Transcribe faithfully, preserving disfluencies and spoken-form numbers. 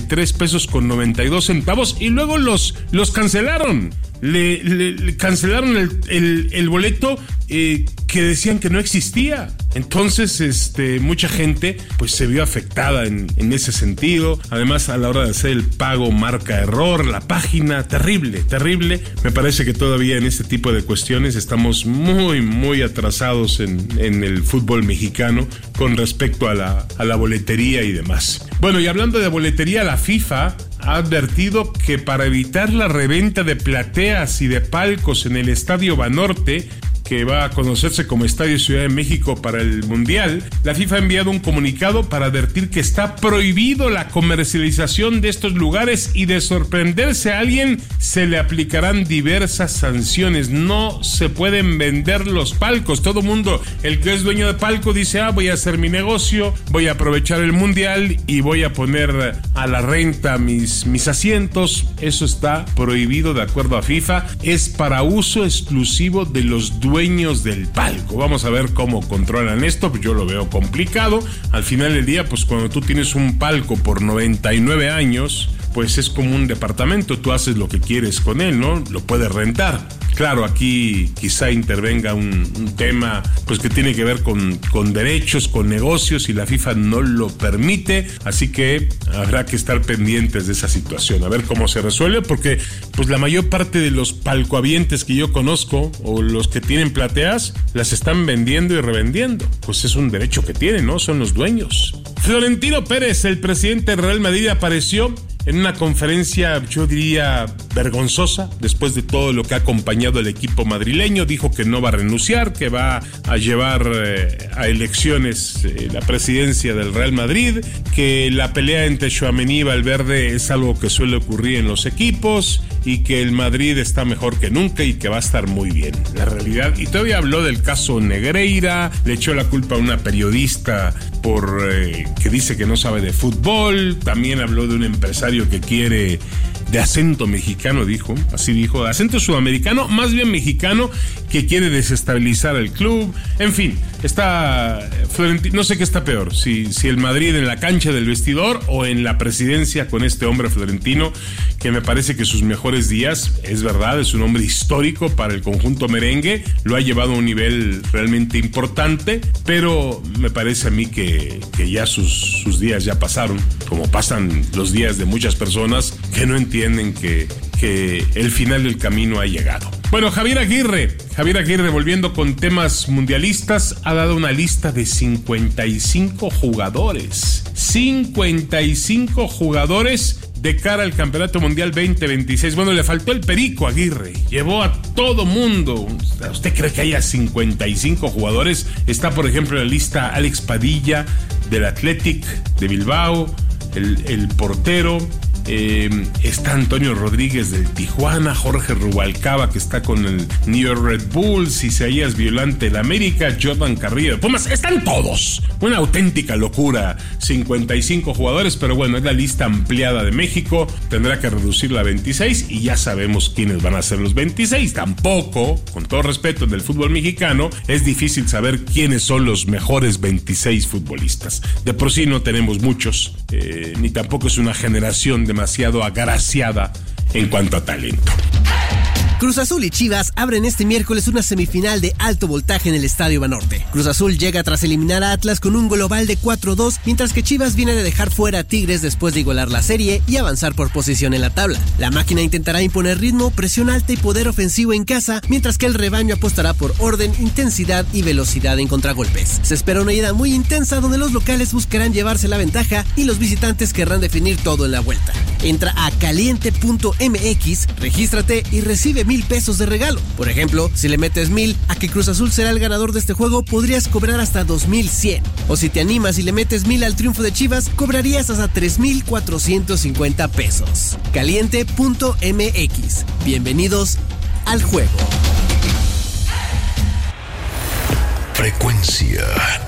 y tres pesos con noventa y dos centavos y luego los, los cancelaron. Le, le, le cancelaron el, el, el boleto eh, que decían que no existía. Entonces, este, mucha gente pues se vio afectada en, en ese sentido. Además, a la hora de hacer el pago marca error, la página, terrible, terrible. Me parece que todavía en este tipo de cuestiones estamos muy, muy atrasados en, en el fútbol mexicano con respecto a la, a la boletería y demás. Bueno, y hablando de boletería, la FIFA ha advertido que para evitar la reventa de plateas y de palcos en el Estadio Banorte, que va a conocerse como Estadio Ciudad de México para el Mundial, la FIFA ha enviado un comunicado para advertir que está prohibido la comercialización de estos lugares y de sorprenderse a alguien se le aplicarán diversas sanciones. No se pueden vender los palcos. Todo mundo, el que es dueño de palco dice, ah, voy a hacer mi negocio, voy a aprovechar el Mundial y voy a poner a la renta mis, mis asientos. Eso está prohibido de acuerdo a FIFA. Es para uso exclusivo de los dueños dueños del palco. Vamos a ver cómo controlan esto. Yo lo veo complicado. Al final del día, pues cuando tú tienes un palco por noventa y nueve años, pues es como un departamento. Tú haces lo que quieres con él, ¿no? Lo puedes rentar. Claro, aquí quizá intervenga un, un tema pues que tiene que ver con, con derechos, con negocios, y la FIFA no lo permite, así que habrá que estar pendientes de esa situación, a ver cómo se resuelve, porque pues la mayor parte de los palcohabientes que yo conozco, o los que tienen plateas, las están vendiendo y revendiendo. Pues es un derecho que tienen, ¿no? Son los dueños. Florentino Pérez, el presidente del Real Madrid, apareció en una conferencia, yo diría, vergonzosa, después de todo lo que ha acompañado al equipo madrileño. Dijo que no va a renunciar, que va a llevar eh, a elecciones eh, la presidencia del Real Madrid, que la pelea entre Tchouaméni y Valverde es algo que suele ocurrir en los equipos, y que el Madrid está mejor que nunca y que va a estar muy bien. La realidad, y todavía habló del caso Negreira, le echó la culpa a una periodista por eh, que dice que no sabe de fútbol. También habló de un empresario que quiere de acento mexicano, dijo, así dijo, de acento sudamericano, más bien mexicano, que quiere desestabilizar el club. En fin, está Florentino, no sé qué está peor, si, si el Madrid en la cancha del vestidor o en la presidencia con este hombre Florentino, que me parece que sus mejores días, es verdad, es un hombre histórico para el conjunto merengue, lo ha llevado a un nivel realmente importante, pero me parece a mí que, que ya sus, sus días ya pasaron, como pasan los días de muchas personas que no entienden que, que el final del camino ha llegado. Bueno, Javier Aguirre, Javier Aguirre, volviendo con temas mundialistas, ha dado una lista de cincuenta y cinco jugadores. cincuenta y cinco jugadores de cara al Campeonato Mundial veinte veintiséis. Bueno, le faltó el Perico Aguirre. Llevó a todo mundo. ¿Usted cree que haya cincuenta y cinco jugadores? Está, por ejemplo, en la lista Alex Padilla, del Athletic de Bilbao, el, el portero. Eh, está Antonio Rodríguez del Tijuana, Jorge Rubalcaba, que está con el New York Red Bulls, Isaías Violante del América, Jordan Carrillo de Pumas. Están todos. Una auténtica locura. cincuenta y cinco jugadores, pero bueno, es la lista ampliada de México. Tendrá que reducirla a veintiséis y ya sabemos quiénes van a ser los veintiséis. Tampoco, con todo respeto del fútbol mexicano, es difícil saber quiénes son los mejores veintiséis futbolistas. De por sí no tenemos muchos, eh, ni tampoco es una generación de demasiado agraciada en cuanto a talento. Cruz Azul y Chivas abren este miércoles una semifinal de alto voltaje en el Estadio Banorte. Cruz Azul llega tras eliminar a Atlas con un global de cuatro dos, mientras que Chivas viene de dejar fuera a Tigres después de igualar la serie y avanzar por posición en la tabla. La máquina intentará imponer ritmo, presión alta y poder ofensivo en casa, mientras que el rebaño apostará por orden, intensidad y velocidad en contragolpes. Se espera una ida muy intensa donde los locales buscarán llevarse la ventaja y los visitantes querrán definir todo en la vuelta. Entra a caliente punto m x, regístrate y recibe mil pesos de regalo. Por ejemplo, si le metes mil a que Cruz Azul será el ganador de este juego, podrías cobrar hasta dos mil cien. O si te animas y le metes mil al triunfo de Chivas, cobrarías hasta tres mil cuatrocientos cincuenta pesos. caliente punto m x. Bienvenidos al juego. Frecuencia